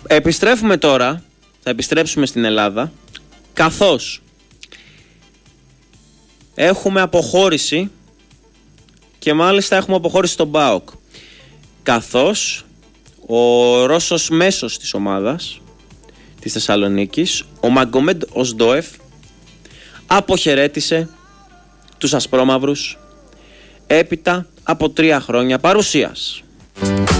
Επιστρέφουμε τώρα, θα επιστρέψουμε στην Ελλάδα, καθώς έχουμε αποχώρηση και μάλιστα έχουμε αποχώρηση στον ΠΑΟΚ. Καθώς ο Ρώσος μέσος της ομάδας της Θεσσαλονίκης, ο Μαγκομέντ Οσντόεφ, αποχαιρέτησε τους ασπρόμαυρους έπειτα από 3 χρόνια παρουσίας.